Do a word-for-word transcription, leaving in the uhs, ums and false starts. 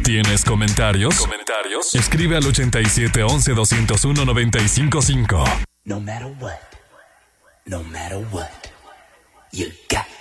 ¿Tienes comentarios? ¿Comentarios? Escribe al ochenta y siete once doscientos uno noventa y cinco cinco. No matter what, no matter what, you got